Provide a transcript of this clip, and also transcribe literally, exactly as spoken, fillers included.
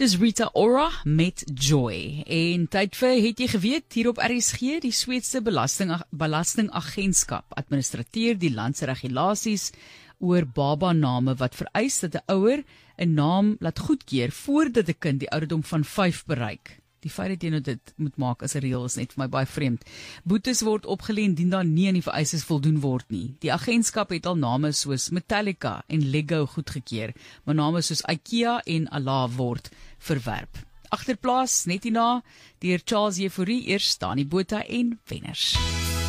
Dis Rita Ora met Joy. En tyd vir, het jy geweet, hier op R S G, die Sweedse belasting, belastingagentskap administreer die landse regulasies oor baba-name wat vereis dat 'n ouer 'n naam laat goedkeur voordat 'n kind die ouderdom van vyf bereik. Die feit dat jy nou dit moet maak as 'n reël is net vir my baie vreemd. Boetes word opgelê indien daar nie aan die vereistes voldoen word nie. Die agentskap het al name soos Metallica en Lego goedgekeur, maar name soos IKEA en Allah word verwerp. Agterplaas net hierna deur Charles Euphorie, eers Dani Botha en Wenners.